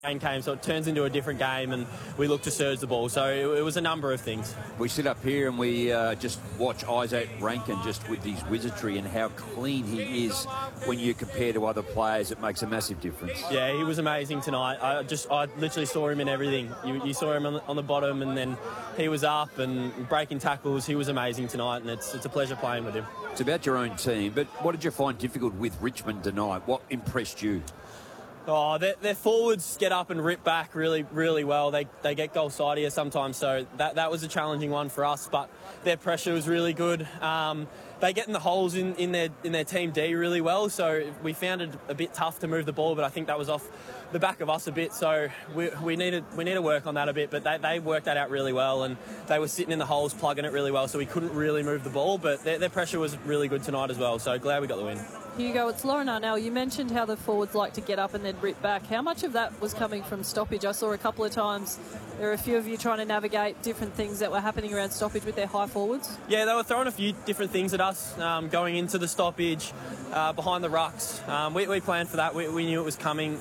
game came, so it turns into a different game, and we look to surge the ball. So it was a number of things. We sit up here and we just watch Isaac Rankin just with his wizardry and how clean he is. When you compare to other players, it makes a massive difference. Yeah, he was amazing tonight. I literally saw him in everything. You saw him on the bottom, and then he was up and breaking tackles. He was amazing tonight, and it's a pleasure playing with him. It's about your own team, but what did you find difficult with Richmond tonight? What impressed you? Oh, their forwards get up and rip back really, really well. They get goal side here sometimes, so that was a challenging one for us. But their pressure was really good. They get in the holes in their team D really well, so we found it a bit tough to move the ball. But I think that was off the back of us a bit, so we need to work on that a bit. But they worked that out really well, and they were sitting in the holes plugging it really well, so we couldn't really move the ball. But their pressure was really good tonight as well. So glad we got the win. Hugo, it's Lauren Arnell. You mentioned how the forwards like to get up and then rip back. How much of that was coming from stoppage? I saw a couple of times there were a few of you trying to navigate different things that were happening around stoppage with their high forwards. Yeah, they were throwing a few different things at us going into the stoppage, behind the rucks. We planned for that. We knew it was coming.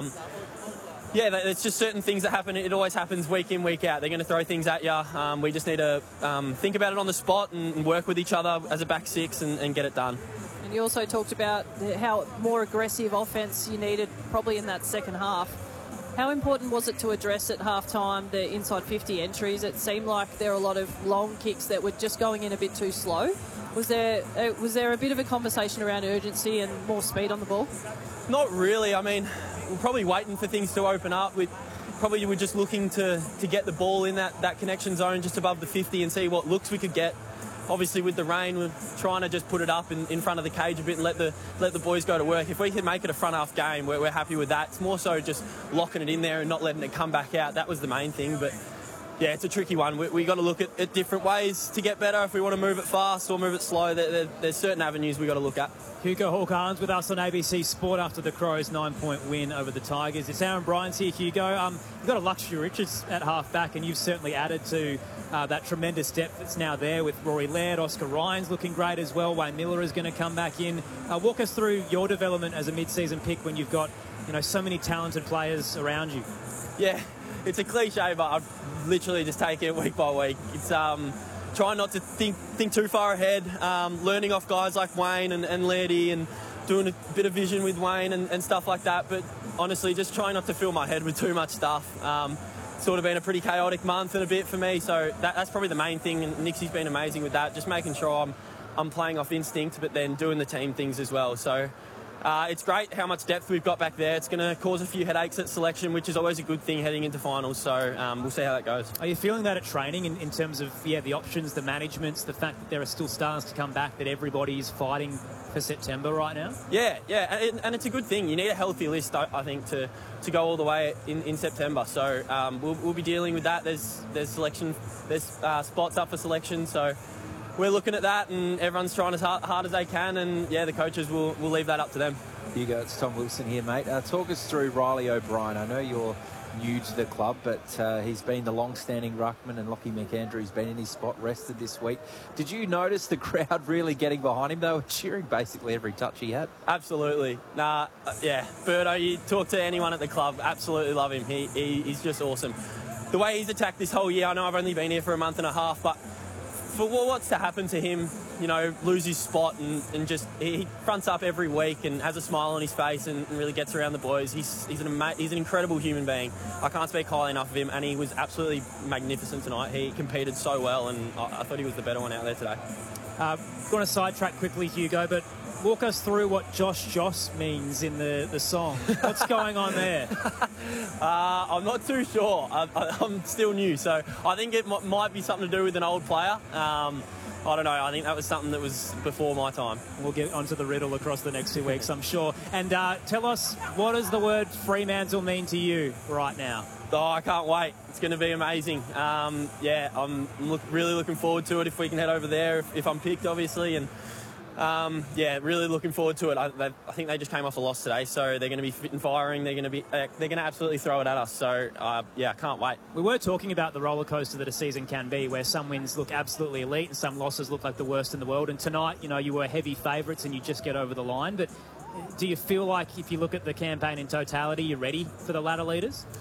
Yeah, it's just certain things that happen. It always happens week in, week out. They're going to throw things at you. We just need to think about it on the spot and work with each other as a back six and get it done. And you also talked about how more aggressive offence you needed probably in that second half. How important was it to address at half-time the inside 50 entries? It seemed like there were a lot of long kicks that were just going in a bit too slow. Was there a bit of a conversation around urgency and more speed on the ball? Not really. I mean, we're probably waiting for things to open up. We were just looking to get the ball in that connection zone just above the 50 and see what looks we could get. Obviously, with the rain, we're trying to just put it up in front of the cage a bit and let the boys go to work. If we can make it a front half game, we're happy with that. It's more so just locking it in there and not letting it come back out. That was the main thing. But yeah, it's a tricky one. We got to look at different ways to get better. If we want to move it fast or move it slow, there's certain avenues we got to look at. Hugo Hawke-Arns with us on ABC Sport after the Crows' 9-point win over the Tigers. It's Aaron Bryans here, Hugo. You've got a luxury riches at half-back, and you've certainly added to that tremendous depth that's now there with Rory Laird. Oscar Ryan's looking great as well. Wayne Miller is going to come back in. Walk us through your development as a mid-season pick when you've got so many talented players around you. Yeah, it's a cliche, but I've literally just taken it week by week. It's trying not to think too far ahead, learning off guys like Wayne and Lairdy and doing a bit of vision with Wayne and stuff like that. But honestly, just trying not to fill my head with too much stuff. Sort of been a pretty chaotic month and a bit for me, so that's probably the main thing, and Nixie's been amazing with that, just making sure I'm playing off instinct but then doing the team things as well. So it's great how much depth we've got back there. It's going to cause a few headaches at selection, which is always a good thing heading into finals, so we'll see how that goes. Are you feeling that at training in terms of the options, the managements, the fact that there are still stars to come back, that everybody is fighting for September right now? Yeah, and it's a good thing. You need a healthy list, I think, to go all the way in September. So we'll be dealing with that. There's selection, there's spots up for selection, so we're looking at that, and everyone's trying as hard as they can, and yeah, the coaches will leave that up to them. Hugo, it's Tom Wilson here, mate. Talk us through Riley O'Brien. I know you're new to the club, but he's been the long-standing ruckman, and Lockie McAndrew's been in his spot, rested this week. Did you notice the crowd really getting behind him? They were cheering basically every touch he had. Absolutely. Yeah, Birdo, you talk to anyone at the club, absolutely love him. He's just awesome. The way he's attacked this whole year, I know I've only been here for a month and a half, but for what's to happen to him, lose his spot and just he fronts up every week and has a smile on his face and really gets around the boys. He's an incredible human being. I can't speak highly enough of him, and he was absolutely magnificent tonight. He competed so well, and I thought he was the better one out there today. Going to sidetrack quickly, Hugo, but walk us through what Josh Joss means in the song. What's going on there? I'm not too sure. I'm still new, so I think it might be something to do with an old player. I don't know. I think that was something that was before my time. We'll get onto the riddle across the next 2 weeks, I'm sure. And tell us, what does the word Fremantle mean to you right now? Oh, I can't wait. It's going to be amazing. Yeah, I'm really looking forward to it if we can head over there, if I'm picked, obviously. And yeah, really looking forward to it. I think they just came off a loss today, so they're going to be fit and firing. They're going to absolutely throw it at us. So yeah, I can't wait. We were talking about the roller coaster that a season can be, where some wins look absolutely elite and some losses look like the worst in the world. And tonight, you were heavy favourites and you just get over the line. But do you feel like if you look at the campaign in totality, you're ready for the ladder leaders?